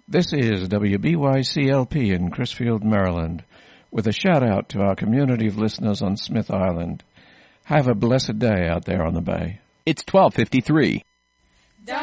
This is WBYCLP in Crisfield, Maryland, with a shout-out to our community of listeners on Smith Island. Have a blessed day out there on the bay. It's 12:53.